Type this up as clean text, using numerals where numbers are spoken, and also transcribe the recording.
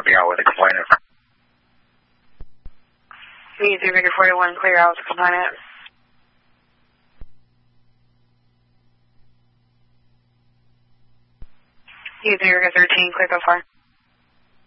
be out with a complainant. User Victor 41, clear out with the complainant. User Victor 13, clear so far.